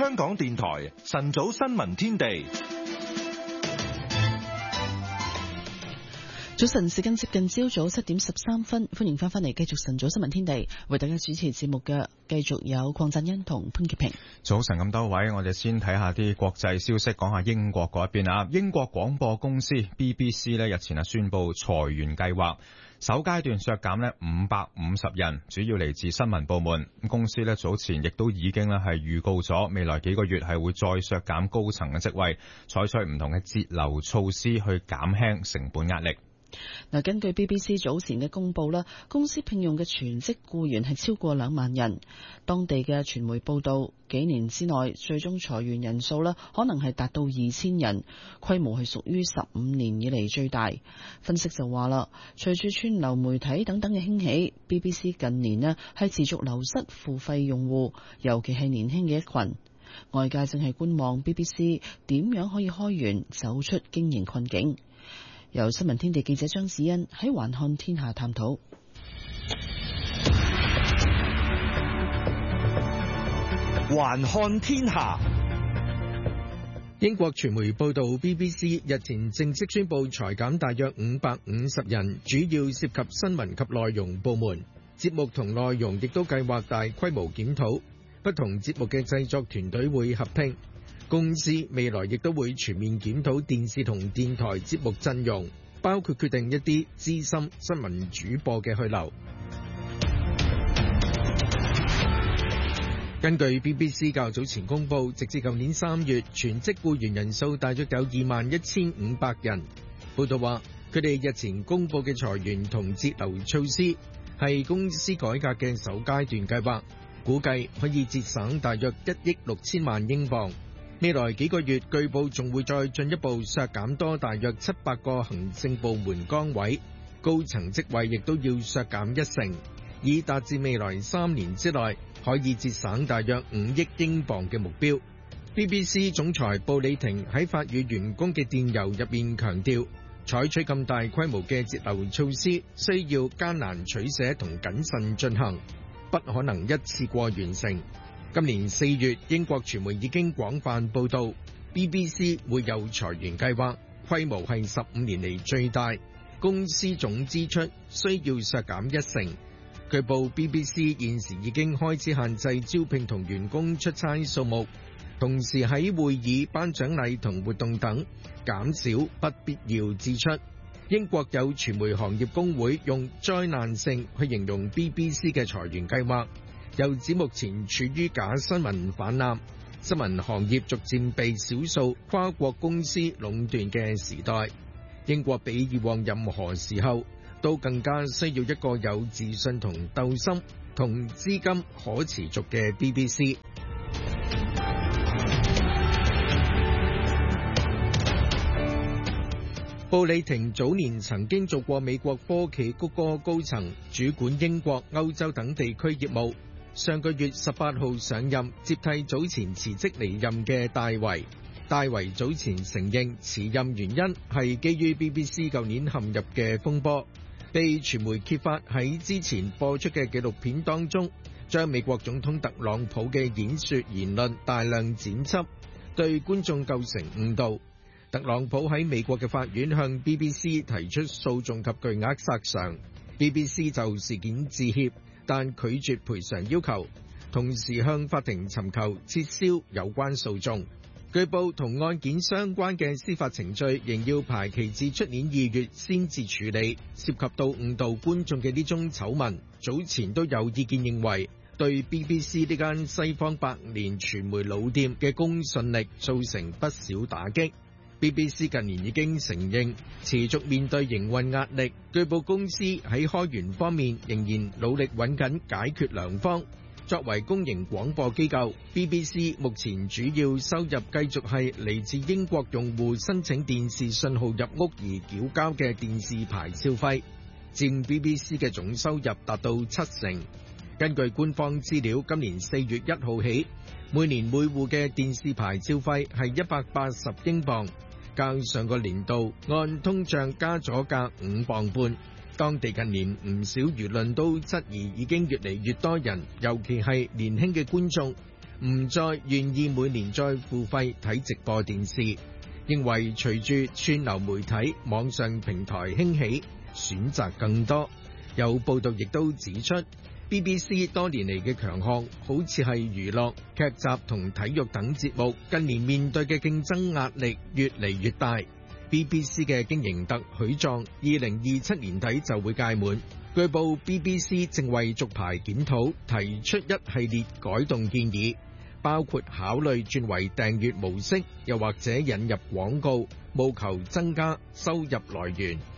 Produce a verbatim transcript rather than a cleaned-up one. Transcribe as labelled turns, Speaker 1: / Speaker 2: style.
Speaker 1: 香港電台晨早新聞天地。
Speaker 2: 早晨，時間接近朝早七點十三分，歡迎翻返嚟繼續晨早新聞天地，為大家主持節目嘅繼續有鄺振欣同潘潔平。
Speaker 3: 早晨咁多位，我哋先睇下啲國際消息，講下英國嗰一邊啊。英國廣播公司 B B C 呢日前啊宣布裁員計劃，首階段削減呢五百五十人，主要嚟自新聞部門。公司呢早前亦都已經呢係預告咗，未來幾個月係會再削減高層嘅職位，採取唔同嘅節流措施去減輕成本壓力。
Speaker 2: 嗱，根據 B B C 早前嘅公佈啦，公司聘用嘅全職僱員係超過兩萬人。當地嘅傳媒報道，幾年之內最終裁員人數咧，可能係達到二千人，規模係屬於十五年以嚟最大。分析就話啦，隨住串流媒體等等嘅興起 ，B B C 近年咧係持續流失付費用戶，尤其係年輕嘅一群。外界正係觀望 B B C 點樣可以開源走出經營困境。由新聞天地記者張子欣喺環看天下探討。
Speaker 4: 環看天下，英國傳媒報道 ，B B C 日前正式宣布裁減大約五百五十人，主要涉及新聞及內容部門。節目同內容亦都計劃大規模檢討，不同節目嘅製作團隊會合併。公司未來亦都會全面檢討電視同電台節目陣容，包括決定一啲資深新聞主播嘅去留。根據 B B C 較早前公佈，直至舊年三月，全職僱員人數大約有二萬一千五百人。報道話，佢哋日前公佈嘅裁員同節流措施係公司改革嘅首階段計劃，估計可以節省大約一億六千萬英鎊。未來幾個月，據報仲會再進一步削減多大約七百個行政部門崗位，高層職位亦都要削減一成，以達至未來三年之內可以節省大約五億英鎊嘅目標。B B C 總裁布里廷喺發予員工嘅電郵入面強調，採取咁大規模嘅節流措施需要艱難取捨同謹慎進行，不可能一次過完成。今年四月，英國傳媒已經廣泛報導 B B C 會有裁員計劃，規模係十五年嚟最大，公司總支出需要削減一成。據報 B B C 現時已經開始限制招聘同員工出差數目，同時喺會議、頒獎禮同活動等減少不必要支出。英國有傳媒行業工會用災難性去形容 B B C 嘅裁員計劃，又指目前處於假新聞氾濫，新聞行業逐漸被少數跨國公司壟斷嘅時代。英國比以往任何時候都更加需要一個有自信同鬥心同資金可持續嘅 B B C。布里廷早年曾經做過美國科技谷歌高層，主管英國、歐洲等地區業務。上個月十八號上任，接替早前辭職離任嘅戴維。戴維早前承認辭任原因係基於 B B C 舊年陷入嘅風波，被傳媒揭發喺之前播出嘅紀錄片當中，將美國總統特朗普嘅演說言論大量剪輯，對觀眾構成誤導。特朗普喺美國嘅法院向 B B C 提出訴訟及巨額索償， B B C 就事件致歉，但拒絕賠償要求，同時向法庭尋求撤銷有關訴訟。據報同案件相關嘅司法程序仍要排期至出年二月先至處理，涉及到誤導觀眾嘅呢宗醜聞，早前都有意見認為對 B B C 呢間西方百年傳媒老店嘅公信力造成不少打擊。B B C 近年已經承認持續面對營運壓力，據報公司喺開源方面仍然努力揾緊解決良方。作為公營廣播機構 ，B B C 目前主要收入繼續係嚟自英國用戶申請電視信號入屋而繳交嘅電視牌照費，佔 B B C 嘅總收入達到七成。根據官方資料，今年四月一號起，每年每戶嘅電視牌照費係一百八十英鎊。較上個年度按通脹加咗價五磅半。當地近年唔少輿論都質疑已經越嚟越多人，尤其係年輕嘅觀眾唔再願意每年再付費睇直播電視，認為隨住串流媒體、網上平台興起，選擇更多。有報道亦都指出，B B C 多年嚟嘅強項，好似係娛樂、劇集同體育等節目，近年面對嘅競爭壓力越嚟越大。B B C 嘅經營特許狀二零二七年底就會屆滿，據報 B B C 正為續牌檢討提出一系列改動建議，包括考慮轉為訂閱模式，又或者引入廣告，務求增加收入來源。